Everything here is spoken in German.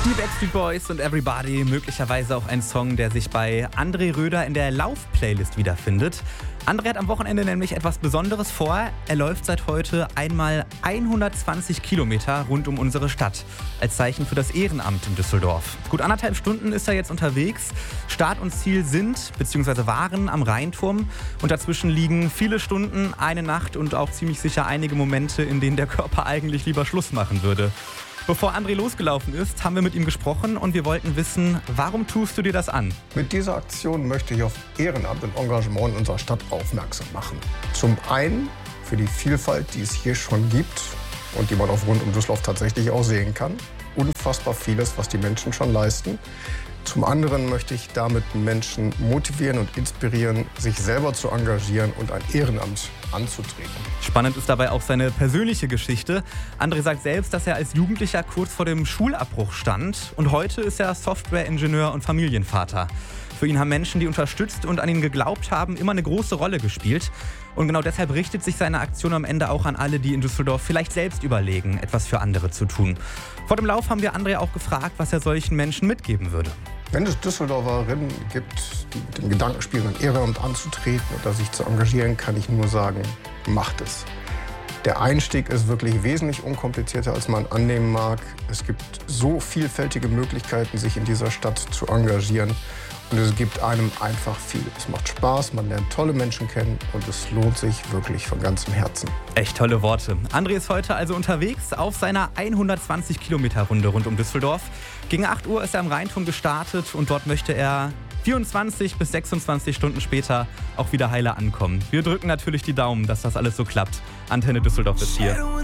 Die Backstreet Boys und Everybody, möglicherweise auch ein Song, der sich bei André Röder in der Lauf-Playlist wiederfindet. André hat am Wochenende nämlich etwas Besonderes vor. Er läuft seit heute einmal 120 Kilometer rund um unsere Stadt. Als Zeichen für das Ehrenamt in Düsseldorf. Gut 1,5 Stunden ist er jetzt unterwegs. Start und Ziel sind, bzw. waren am Rheinturm. Und dazwischen liegen viele Stunden, eine Nacht und auch ziemlich sicher einige Momente, in denen der Körper eigentlich lieber Schluss machen würde. Bevor André losgelaufen ist, haben wir mit ihm gesprochen und wir wollten wissen, warum tust du dir das an? Mit dieser Aktion möchte ich auf Ehrenamt und Engagement in unserer Stadt aufmerksam machen. Zum einen für die Vielfalt, die es hier schon gibt und die man auf rund um Düsseldorf tatsächlich auch sehen kann. Unfassbar vieles, was die Menschen schon leisten. Zum anderen möchte ich damit Menschen motivieren und inspirieren, sich selber zu engagieren und ein Ehrenamt anzutreten. Spannend ist dabei auch seine persönliche Geschichte. André sagt selbst, dass er als Jugendlicher kurz vor dem Schulabbruch stand. Und heute ist er Softwareingenieur und Familienvater. Für ihn haben Menschen, die unterstützt und an ihn geglaubt haben, immer eine große Rolle gespielt. Und genau deshalb richtet sich seine Aktion am Ende auch an alle, die in Düsseldorf vielleicht selbst überlegen, etwas für andere zu tun. Vor dem Lauf haben wir André auch gefragt, was er solchen Menschen mitgeben würde. Wenn es Düsseldorferinnen gibt, die mit dem Gedanken spielen, ein Ehrenamt anzutreten oder sich zu engagieren, kann ich nur sagen, macht es. Der Einstieg ist wirklich wesentlich unkomplizierter, als man annehmen mag. Es gibt so vielfältige Möglichkeiten, sich in dieser Stadt zu engagieren. Und es gibt einem einfach viel. Es macht Spaß, man lernt tolle Menschen kennen und es lohnt sich wirklich von ganzem Herzen. Echt tolle Worte. André ist heute also unterwegs auf seiner 120-Kilometer-Runde rund um Düsseldorf. Gegen 8 Uhr ist er am Rheinturm gestartet und dort möchte er 24 bis 26 Stunden später auch wieder heile ankommen. Wir drücken natürlich die Daumen, dass das alles so klappt. Antenne Düsseldorf ist hier.